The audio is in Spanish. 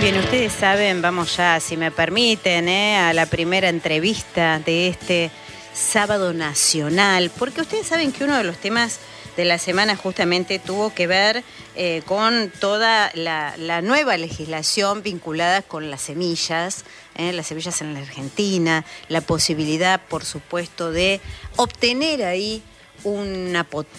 Bien, ustedes saben, vamos ya, si me permiten, a la primera entrevista de este Sábado Nacional, porque ustedes saben que uno de los temas de la semana justamente tuvo que ver con toda la nueva legislación vinculada con las semillas en la Argentina, la posibilidad, por supuesto, de obtener ahí una